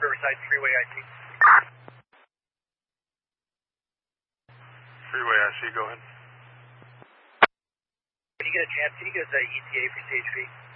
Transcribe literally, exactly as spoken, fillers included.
Riverside Freeway I C. Freeway I C, go ahead. When you get a chance, can you get us a E T A for C H P?